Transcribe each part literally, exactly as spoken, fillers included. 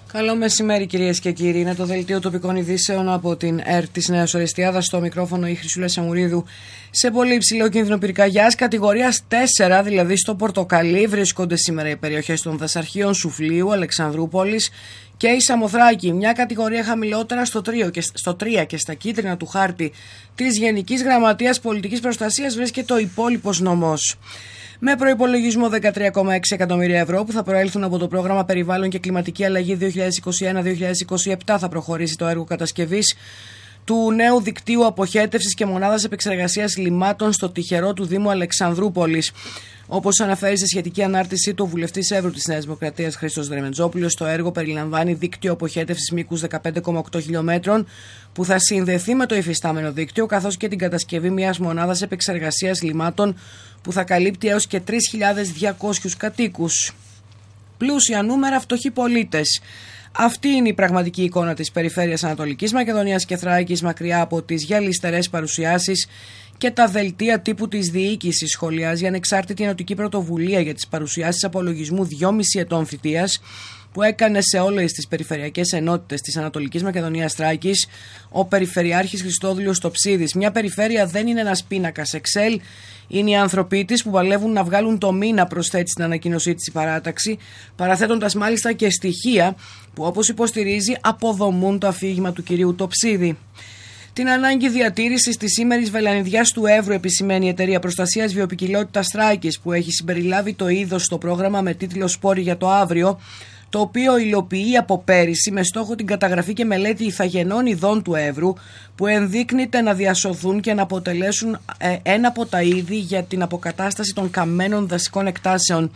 Καλό μεσημέρι, κυρίες και κύριοι. Είναι το δελτίο τοπικών ειδήσεων από την ΕΡΤ της Νέας Ορεστιάδας. Στο μικρόφωνο η Χρυσούλα Σαμουρίδου. Σε πολύ υψηλό κίνδυνο πυρκαγιάς κατηγορίας τέσσερα, δηλαδή στο πορτοκαλί, βρίσκονται σήμερα οι περιοχές των Δασαρχείων, Σουφλίου, Αλεξανδρούπολης και η Σαμοθράκη. Μια κατηγορία χαμηλότερα στο, και, στο τρία και στα κίτρινα του χάρτη της Γενικής Γραμματείας Πολιτικής Προστασίας βρίσκεται ο υπόλοιπος νομός. Με προϋπολογισμό δεκατρία κόμμα έξι εκατομμύρια ευρώ που θα προέλθουν από το πρόγραμμα Περιβάλλον και Κλιματική Αλλαγή δύο χιλιάδες είκοσι ένα δύο χιλιάδες είκοσι επτά θα προχωρήσει το έργο κατασκευής του νέου δικτύου αποχέτευσης και μονάδας επεξεργασίας λιμάτων στο τυχερό του Δήμου Αλεξανδρούπολης. Όπως αναφέρει σε σχετική ανάρτησή του ο βουλευτής Εύρου της Νέας Δημοκρατίας Χρήστος Δρεμεντζόπουλος, το έργο περιλαμβάνει δίκτυο αποχέτευσης μήκους δεκαπέντε κόμμα οκτώ χιλιομέτρων που θα συνδεθεί με το υφιστάμενο δίκτυο, καθώς και την κατασκευή μιας μονάδας επεξεργασίας λιμάτων που θα καλύπτει έως και τρεις χιλιάδες διακόσιους κατοίκους. Πλούσια νούμερα, φτωχοί πολίτες. Αυτή είναι η πραγματική εικόνα της περιφέρειας Ανατολικής Μακεδονίας και Θράκης, μακριά από τις γυαλιστερές παρουσιάσεις και τα δελτία τύπου της διοίκησης. Σχολιάζει η ανεξάρτητη ενωτική πρωτοβουλία για τις παρουσιάσεις απολογισμού δυόμιση ετών θητείας που έκανε σε όλες τις περιφερειακές ενότητες της Ανατολικής Μακεδονίας Θράκης ο Περιφερειάρχης Χριστόδουλος Τοψίδης. Μια περιφέρεια δεν είναι ένας πίνακας Excel, είναι οι άνθρωποι της που παλεύουν να βγάλουν το μήνα, προσθέτει στην ανακοίνωσή της η παράταξη, παραθέτοντας μάλιστα και στοιχεία που, όπως υποστηρίζει, αποδομούν το αφήγημα του κυρίου Τοψίδη. Την ανάγκη διατήρησης της σήμερης βελανιδιάς του Εύρου επισημαίνει η Εταιρεία Προστασίας Βιοποικιλότητας Θράκης, που έχει συμπεριλάβει το είδος στο πρόγραμμα με τίτλο Σπόροι για το Αύριο, το οποίο υλοποιεί από πέρυσι με στόχο την καταγραφή και μελέτη ηθαγενών ειδών του Εύρου που ενδείκνυται να διασωθούν και να αποτελέσουν ε, ένα από τα είδη για την αποκατάσταση των καμένων δασικών εκτάσεων.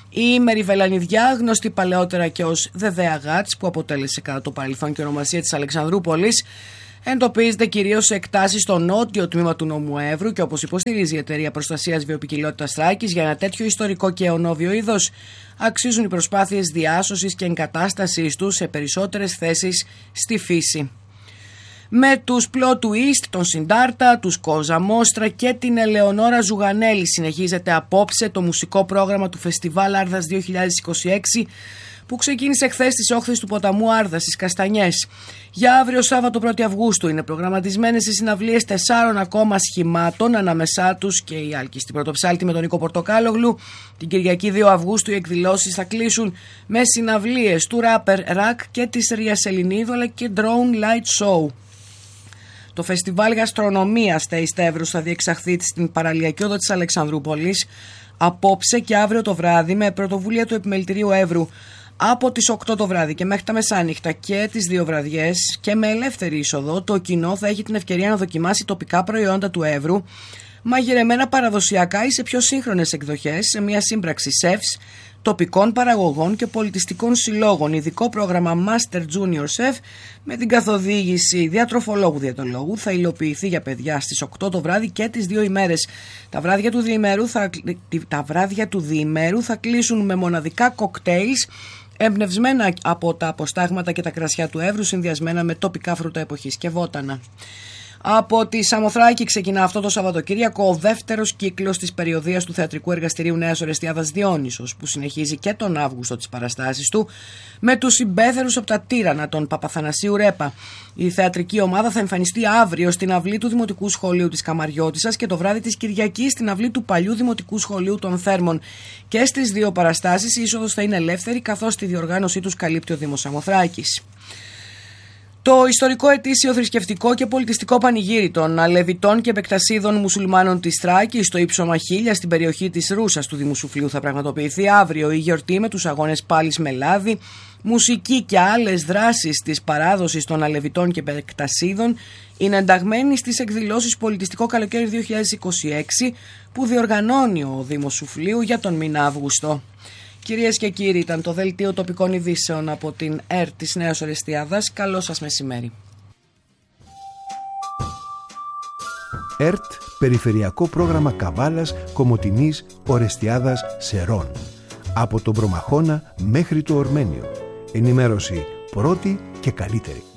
Η μεριβελανιδιά, γνωστή παλαιότερα και ως Δεδέα Γάτς, που αποτέλεσε κατά το παρελθόν και ονομασία της Αλεξανδρούπολης, εντοπίζεται κυρίως σε εκτάσεις στο νότιο τμήμα του νομού Εύρου και, όπως υποστηρίζει η Εταιρεία Προστασίας Βιοποικιλότητας Θράκης, για ένα τέτοιο ιστορικό και αιωνόβιο είδος αξίζουν οι προσπάθειες διάσωσης και εγκατάστασής του σε περισσότερες θέσεις στη φύση. Με τους Plot Twist, τον Συντάρτα, τους Κόζα Μόστρα και την Ελεονόρα Ζουγανέλη συνεχίζεται απόψε το μουσικό πρόγραμμα του Φεστιβάλ Άρδας δύο χιλιάδες είκοσι έξι, που ξεκίνησε χθες στις όχθες του ποταμού Άρδα στις Καστανιές. Για αύριο Σάββατο πρώτη Αυγούστου είναι προγραμματισμένες οι συναυλίες τεσσάρων ακόμα σχημάτων, ανάμεσά τους και η Άλκη στην Πρωτοψάλτη με τον Νίκο Πορτοκάλογλου. Την Κυριακή δύο Αυγούστου οι εκδηλώσεις θα κλείσουν με συναυλίες του ράπερ Ρακ και της Ρίας Ελληνίδου, αλλά και Drone Light Show. Το φεστιβάλ γαστρονομίας Taste Εύρους θα διεξαχθεί στην παραλιακή όδο της Αλεξανδρούπολης απόψε και αύριο το βράδυ με πρωτοβουλία του Επιμελητηρίου Εύρου. Από τις οκτώ το βράδυ και μέχρι τα μεσάνυχτα και τις δύο βραδιές και με ελεύθερη είσοδο, το κοινό θα έχει την ευκαιρία να δοκιμάσει τοπικά προϊόντα του Εύρου, μαγειρεμένα παραδοσιακά ή σε πιο σύγχρονες εκδοχές, σε μια σύμπραξη σεφς, τοπικών παραγωγών και πολιτιστικών συλλόγων. Ειδικό πρόγραμμα Master Junior Chef με την καθοδήγηση διατροφολόγου-διαιτολόγου θα υλοποιηθεί για παιδιά στις οκτώ το βράδυ και τις δύο ημέρες. Τα βράδια του διημέρου θα, τα βράδια του διημέρου θα κλείσουν με μοναδικά κοκτέιλς εμπνευσμένα από τα αποστάγματα και τα κρασιά του Εύρου, συνδυασμένα με τοπικά φρούτα εποχής και βότανα. Από τη Σαμοθράκη ξεκινά αυτό το Σαββατοκύριακο ο δεύτερος κύκλος της περιοδίας του Θεατρικού Εργαστηρίου Νέας Ορεστιάδας Διόνυσος, που συνεχίζει και τον Αύγουστο τις παραστάσεις του με τους συμπέθερους από τα Τύρανα, τον Παπαθανασίου Ρέπα. Η θεατρική ομάδα θα εμφανιστεί αύριο στην αυλή του Δημοτικού Σχολείου της Καμαριώτισσας και το βράδυ της Κυριακής στην αυλή του παλιού Δημοτικού Σχολείου των Θέρμων. Και στις δύο παραστάσεις η είσοδος θα είναι ελεύθερη, καθώς τη διοργάνωσή τους καλύπτει ο Δήμος Σαμοθράκης. Το ιστορικό ετήσιο θρησκευτικό και πολιτιστικό πανηγύρι των Αλεβιτών και Επεκτασίδων Μουσουλμάνων της Θράκης στο ύψωμα Χίλια στην περιοχή της Ρούσας του Δήμου Σουφλίου θα πραγματοποιηθεί αύριο. Η γιορτή με τους αγώνες πάλης με λάδι, μουσική και άλλες δράσεις της παράδοσης των Αλεβιτών και Επεκτασίδων είναι ενταγμένη στις εκδηλώσεις Πολιτιστικό Καλοκαίρι δύο χιλιάδες είκοσι έξι που διοργανώνει ο Δήμος Σουφλίου για τον μήνα Αύγουστο. Κυρίες και κύριοι, ήταν το δελτίο τοπικών ειδήσεων από την ΕΡΤ της Νέας Ορεστιάδας. Καλό σας μεσημέρι. ΕΡΤ, Περιφερειακό Πρόγραμμα Καβάλας, Κομοτηνής, Ορεστιάδας, Σερών. Από τον Προμαχώνα μέχρι το Ορμένιο. Ενημέρωση πρώτη και καλύτερη.